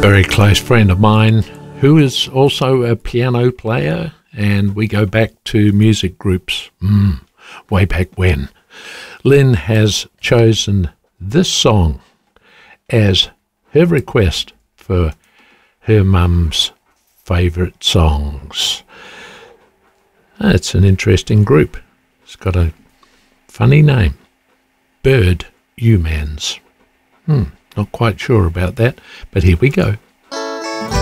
Very close friend of mine who is also a piano player, and we go back to music groups way back when. Lynn has chosen this song as her request for her mum's favourite songs. It's an interesting group. It's got a funny name, Bird Humans. Not quite sure about that, but here we go.